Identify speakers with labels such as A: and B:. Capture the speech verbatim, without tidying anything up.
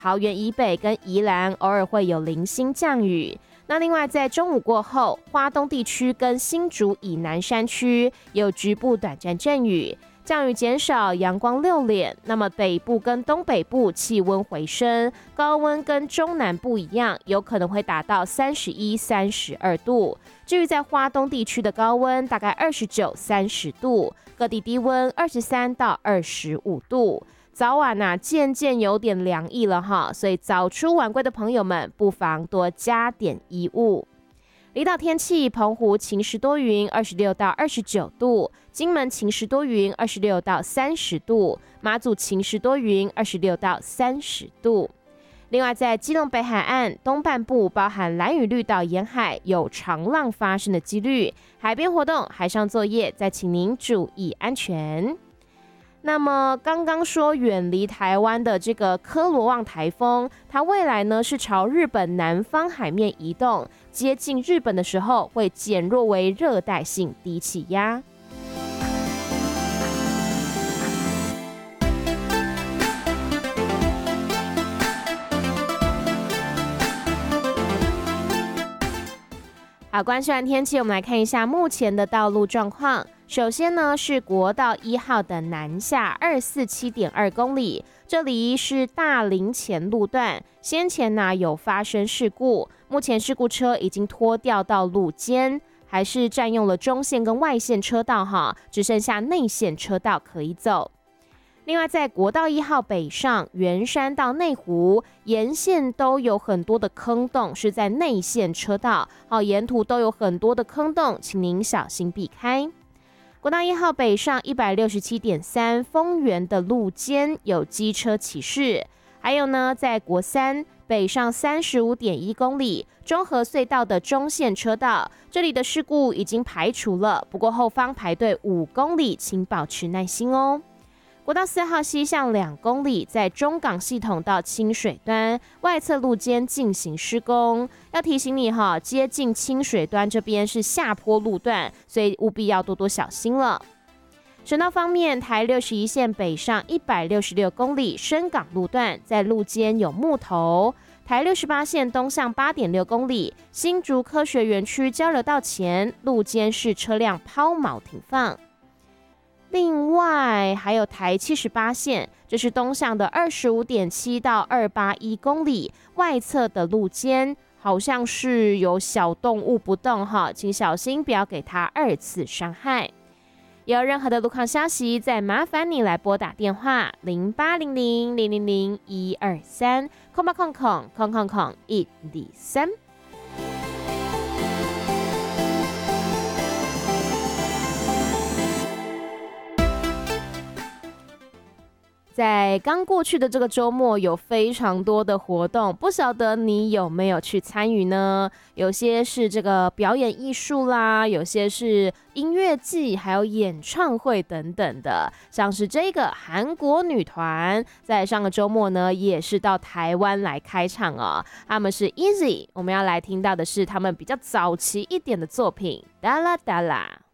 A: 桃园以北跟宜兰偶尔会有零星降雨。那另外在中午过后，花东地区跟新竹以南山区有局部短暂阵雨，降雨减少，阳光六脸。那么北部跟东北部气温回升，高温跟中南部一样，有可能会达到三十一、三十二度。至于在花东地区的高温大概二十九、三十度，各地低温二十三到二十五度。早晚啊，渐渐有点凉意了哈，所以早出晚归的朋友们不妨多加点衣物。离岛天气，澎湖晴时多云，二十六到二十九度；金门晴时多云，二十六到三十度；马祖晴时多云，二十六到三十度。另外，在基隆北海岸东半部，包含兰屿绿岛沿海有长浪发生的几率，海边活动、海上作业，再请您注意安全。那么刚刚说远离台湾的这个科罗旺台风，它未来呢是朝日本南方海面移动，接近日本的时候会减弱为热带性低气压。好，关系完天气，我们来看一下目前的道路状况。首先呢是国道一号的南下二四七点二公里，这里是大林前路段，先前呢有发生事故，目前事故车已经拖吊到路肩，还是占用了中线跟外线车道哈，只剩下内线车道可以走。另外，在国道一号北上圆山到内湖沿线都有很多的坑洞，是在内线车道，好，沿途都有很多的坑洞，请您小心避开。国道一号北上一百六十七点三丰原的路肩有机车骑士，还有呢，在国三北上三十五点一公里中和隧道的中线车道，这里的事故已经排除了，不过后方排队五公里，请保持耐心哦。国道四号西向两公里，在中港系统到清水端外侧路肩进行施工，要提醒你哈，接近清水端这边是下坡路段，所以务必要多多小心了。省道方面，台六十一线北上一百六十六公里深港路段，在路肩有木头；台六十八线东向八点六公里新竹科学园区交流道前路肩是车辆抛锚停放。另外还有台七十八线，这是东向的二十五点七到二八一公里外侧的路肩，好像是有小动物不动哈，请小心不要给它二次伤害。有任何的路况消息，再麻烦你来拨打电话零八零零零零零一二三空八空空空空空一二三。在刚过去的这个周末有非常多的活动，不晓得你有没有去参与呢？有些是这个表演艺术啦，有些是音乐季，还有演唱会等等的。像是这个韩国女团，在上个周末呢也是到台湾来开唱哦。他们是 Easy， 我们要来听到的是他们比较早期一点的作品《哒啦哒啦》。